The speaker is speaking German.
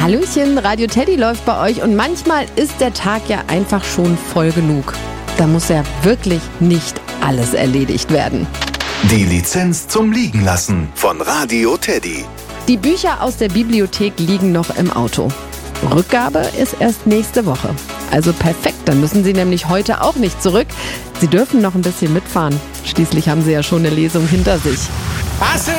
Hallöchen, Radio Teddy läuft bei euch und manchmal ist der Tag ja einfach schon voll genug. Da muss ja wirklich nicht alles erledigt werden. Die Lizenz zum Liegenlassen von Radio Teddy. Die Bücher aus der Bibliothek liegen noch im Auto. Rückgabe ist erst nächste Woche. Also perfekt, dann müssen Sie nämlich heute auch nicht zurück. Sie dürfen noch ein bisschen mitfahren. Schließlich haben Sie ja schon eine Lesung hinter sich. Passen